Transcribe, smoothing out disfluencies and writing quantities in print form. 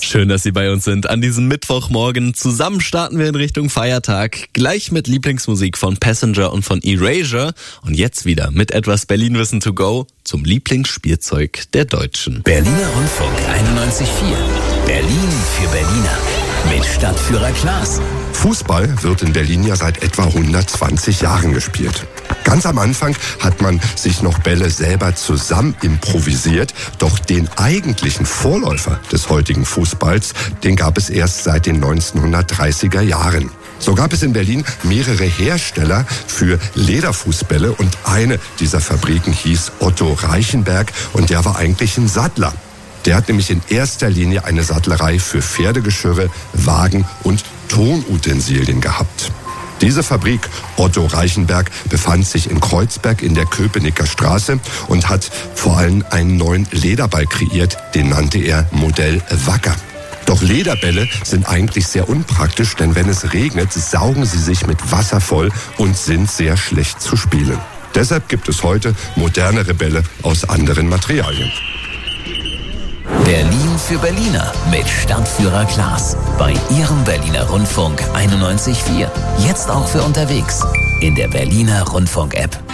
Schön, dass Sie bei uns sind an diesem Mittwochmorgen. Zusammen starten wir in Richtung Feiertag. Gleich mit Lieblingsmusik von Passenger und von Erasure. Und jetzt wieder mit etwas Berlin-Wissen to go zum Lieblingsspielzeug der Deutschen. Berliner Rundfunk 91.4. Berlin für Berliner. Mit Stadtführer Klaas. Fußball wird in Berlin ja seit etwa 120 Jahren gespielt. Ganz am Anfang hat man sich noch Bälle selber zusammen improvisiert. Doch den eigentlichen Vorläufer des heutigen Fußballs, den gab es erst seit den 1930er Jahren. So gab es in Berlin mehrere Hersteller für Lederfußbälle und eine dieser Fabriken hieß Otto Reichenberg und der war eigentlich ein Sattler. Der hat nämlich in erster Linie eine Sattlerei für Pferdegeschirre, Wagen und Tonutensilien gehabt. Diese Fabrik, Otto Reichenberg, befand sich in Kreuzberg in der Köpenicker Straße und hat vor allem einen neuen Lederball kreiert, den nannte er Modell Wacker. Doch Lederbälle sind eigentlich sehr unpraktisch, denn wenn es regnet, saugen sie sich mit Wasser voll und sind sehr schlecht zu spielen. Deshalb gibt es heute modernere Bälle aus anderen Materialien. Berlin für Berliner mit Stadtführer Klaas. Bei Ihrem Berliner Rundfunk 91.4. Jetzt auch für unterwegs in der Berliner Rundfunk-App.